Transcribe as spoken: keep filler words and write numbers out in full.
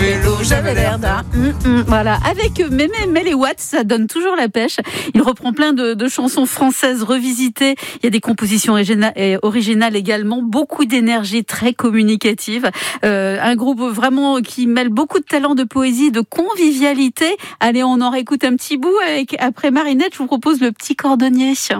vélo, j'avais l'air d'un. Hum, hum, voilà, avec Mémé Mémé Watts, ça donne toujours la pêche. Il reprend plein de, de chansons françaises revisitées. Il y a des compositions origina- et originales également, beaucoup d'énergie, très communicative. Euh, un groupe vraiment qui mêle beaucoup de talent, de poésie, de convivialité. Allez, on en réécoute un petit bout avec, après Marinette. Je vous propose Le Petit Cordonnier.